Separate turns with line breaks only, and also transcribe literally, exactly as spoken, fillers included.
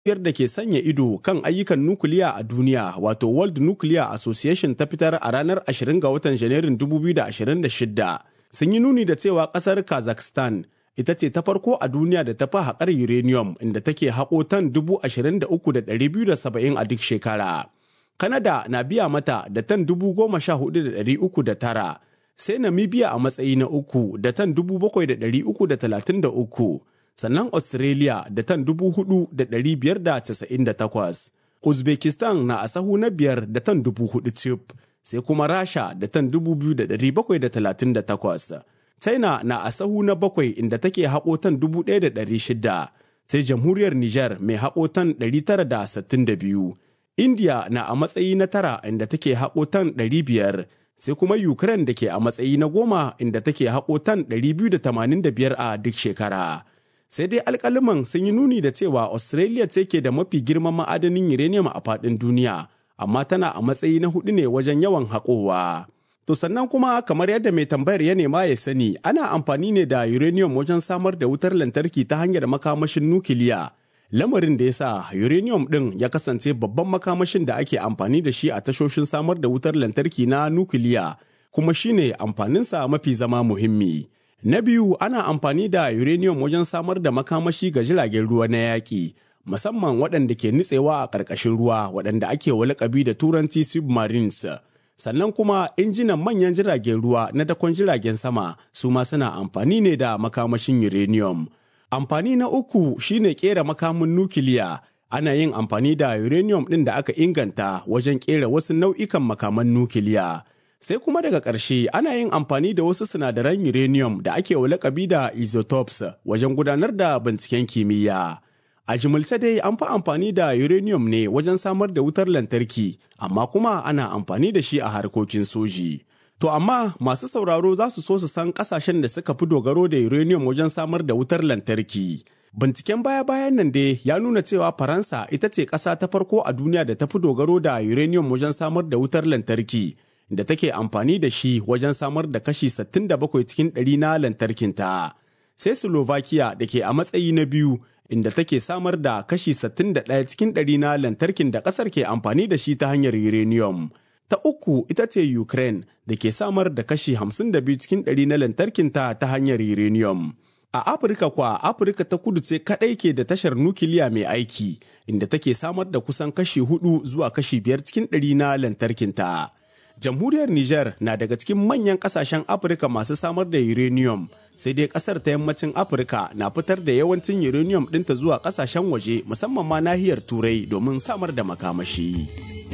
Ƙungiyar da ke sanya ido kan ayyukan nukiliya a duniya wato World Nuclear Association ta fitar a ranar ashirin ga watan Janairun dubu biyu da ashirin da shida sun yi nuni da cewa ƙasar Kazakhstan ita ce ta farko a duniya da ta fi haƙar uranium inda take haƙo tan dubu ashirin da uku da ɗari biyu da saba'in a duk shekara. Canada na biya mata da tan dubu goma sha hudu da ɗari uku da tara, sai Namibia a matsayi na uku da tan dubu bakwai da ɗari uku da talatin da uku. Sannan Australia da tan dubu hudu da ɗari biyar da casa'in da takwas. Uzbekistan na a sahu na biyar da tan dubu hudu cif, sai kuma Rasha da tan dubu biyu da ɗari bakwai da talatin da takwas. China na a sahu na bakwai inda take haƙo tan dubu ɗaya da ɗari shida, sai Jamhuriyar Nijar mai haƙo tan ɗari tara da sittin da biyu. India na a matsayi na tara inda take haƙo tan ɗari biyar, sai kuma Ukraine da ke a matsayi na goma inda take haƙo tan ɗari biyu da tamanin da biyar a duk shekara. Sai dai alƙaliman sun yi nuni da cewa Australia ce ke da mafi girman ma'adanin uranium a faɗin duniya, amma tana a matsayi na hudu ne wajen yawan haƙowa. To sannan kuma kamar yadda mai tambayar ya nema ya sani, ana amfani ne da uranium wajen samar da wutar lantarki ta hanyar makamashin nukiliya. Lamarin da ya sa uranium ɗin ya kasance babban makamashin da ake amfani da shi a tashoshin samar da wutar lantarki na nukiliya, kuma shine amfaninsa mafi zama muhimmi. Na biyu, ana amfani da uranium wajen samar da makamashi ga jiragen ruwa na yaƙi, musamman waɗanda ke nutsewa a ƙarƙashin ruwa waɗanda ake wa laƙabi da turanci submarines. Sannan kuma injinan manyan jiragen ruwa na dakon jiragen sama su ma suna amfani ne da makamashin uranium. Amfani na uku shine ƙera makamin nukiliya. Ana yin amfani da uranium ɗin da aka inganta wajen ƙera wasu nau'ikan makaman nukiliya. Sai kuma daga ƙarshe ana yin amfani da wasu sinadaran uranium da ake wa lakabi da isotopes wajen gudanar da binciken kimiyya. A jimilce dai an fi amfani da uranium ne wajen samar da wutar lantarki, amma kuma ana amfani da shi a harkokin soji. To amma masu sauraro za su so su san ƙasashen da suka fi dogaro da uranium wajen samar da wutar lantarki. Binciken baya-bayan nan dai ya nuna cewa Faransa ita ce ƙasa ta farko a duniya da ta fi dogaro da uranium wajen samar da wutar lantarki, da take amfani da shi wajen samar da kashi sittin da bakwai cikin ɗari na lantarkinta. Sai Slovakia da ke a matsayi na biyu inda take samar da kashi sittin da ɗaya cikin ɗari na lantarkin da ƙasar ke amfani da shi ta hanyar uranium. Ta uku ita ce Ukraine da ke samar da kashi hamsin da biyu cikin ɗari na lantarkinta ta hanyar uranium. A Afirka kwa, Afirka ta kudu ce kaɗai ke da tashar nukiliya mai aiki, inda take samar da kusan kashi hudu zuwa kashi biyar cikin ɗari na lantarkinta. Jamhuriyar Nijar na daga cikin manyan kasashen Afirka masu samar da uranium, sai dai kasar ta yammacin Afirka na fitar da yawancin uranium ɗinta zuwa kasashen waje musamman ma nahiyar Turai domin samar da makamashi.